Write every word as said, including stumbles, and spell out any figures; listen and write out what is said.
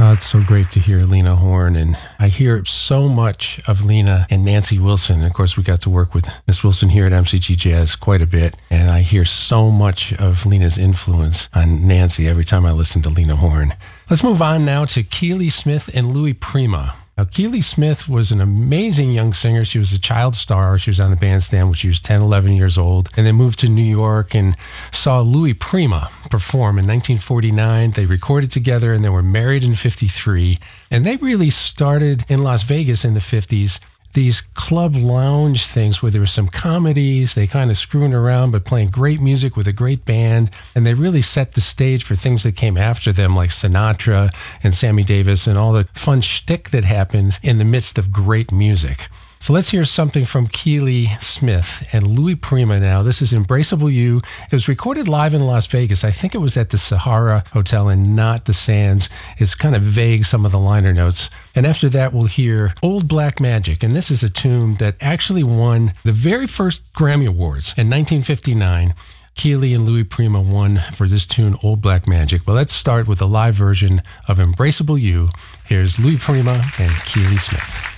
Oh, it's so great to hear Lena Horne, and I hear so much of Lena and Nancy Wilson. Of course, we got to work with Miss Wilson here at M C G Jazz quite a bit, and I hear so much of Lena's influence on Nancy every time I listen to Lena Horne. Let's move on now to Keely Smith and Louis Prima. Now, Keely Smith was an amazing young singer. She was a child star. She was on the bandstand when she was ten, eleven years old, and then moved to New York and saw Louis Prima perform in nineteen forty-nine. They recorded together, and they were married in fifty-three. And they really started in Las Vegas in the fifties, these club lounge things where there were some comedies, they kind of screwing around, but playing great music with a great band. And they really set the stage for things that came after them, like Sinatra and Sammy Davis and all the fun shtick that happened in the midst of great music. So let's hear something from Keely Smith and Louis Prima now. This is Embraceable You. It was recorded live in Las Vegas. I think it was at the Sahara Hotel and not the Sands. It's kind of vague, some of the liner notes. And after that, we'll hear Old Black Magic. And this is a tune that actually won the very first Grammy Awards in nineteen fifty-nine. Keely and Louis Prima won for this tune, Old Black Magic. But let's start with a live version of Embraceable You. Here's Louis Prima and Keely Smith.